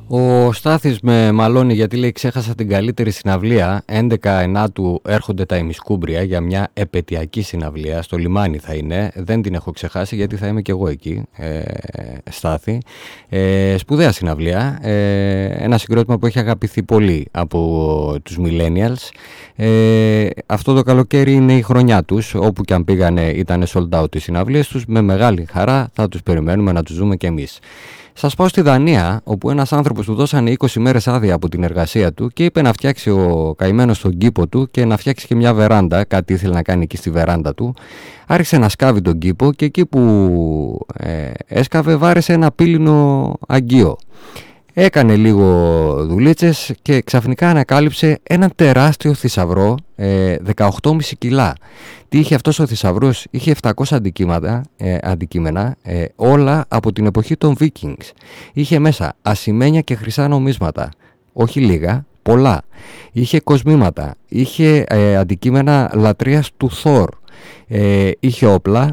Ο Στάθης με μαλώνει γιατί λέει ξέχασα την καλύτερη συναυλία. 11 Ενάτου έρχονται τα ημισκούμπρια για μια επετειακή συναυλία. Στο λιμάνι θα είναι. Δεν την έχω ξεχάσει γιατί θα είμαι και εγώ εκεί, Στάθη. Σπουδαία συναυλία. Ένα συγκρότημα που έχει αγαπηθεί πολύ από τους millennials. Αυτό το καλοκαίρι είναι η χρονιά τους. Όπου και αν πήγανε ήταν sold out οι συναυλίες τους. Με μεγάλη χαρά θα τους περιμένουμε να τους δούμε κι εμείς. Σας πάω στη Δανία, όπου ένας άνθρωπος του δώσανε 20 μέρες άδεια από την εργασία του και είπε να φτιάξει ο καημένος τον κήπο του και να φτιάξει και μια βεράντα. Κάτι ήθελε να κάνει εκεί στη βεράντα του. Άρχισε να σκάβει τον κήπο και εκεί που έσκαβε βάρεσε ένα πύληνο αγγείο. Έκανε λίγο δουλίτσες και ξαφνικά ανακάλυψε ένα τεράστιο θησαυρό 18,5 κιλά. Τι είχε αυτός ο θησαυρός? Είχε 700 αντικείμενα, όλα από την εποχή των Vikings. Είχε μέσα ασημένια και χρυσά νομίσματα, όχι λίγα, πολλά. Είχε κοσμήματα, είχε αντικείμενα λατρείας του Θόρ, είχε όπλα.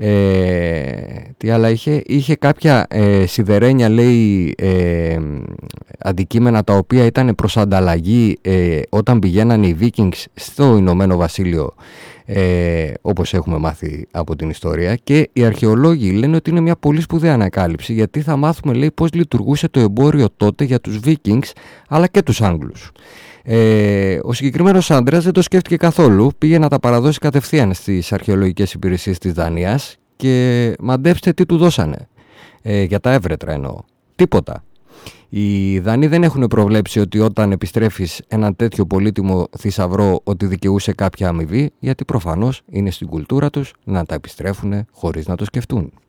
Τι άλλα είχε κάποια σιδερένια, λέει, αντικείμενα τα οποία ήταν προς ανταλλαγή όταν πηγαίνανε οι Vikings στο Ηνωμένο Βασίλειο, όπως έχουμε μάθει από την ιστορία. Και οι αρχαιολόγοι λένε ότι είναι μια πολύ σπουδαία ανακάλυψη, γιατί θα μάθουμε, λέει, πώς λειτουργούσε το εμπόριο τότε για τους Vikings αλλά και τους Άγγλους. Ο συγκεκριμένος άντρας δεν το σκέφτηκε καθόλου, πήγε να τα παραδώσει κατευθείαν στις αρχαιολογικές υπηρεσίες της Δανίας και μαντέψτε τι του δώσανε, για τα έβρετρα εννοώ, τίποτα. Οι Δανείοι δεν έχουν προβλέψει ότι όταν επιστρέφεις έναν τέτοιο πολύτιμο θησαυρό ότι δικαιούσε κάποια αμοιβή, γιατί προφανώς είναι στην κουλτούρα τους να τα επιστρέφουν χωρίς να το σκεφτούν.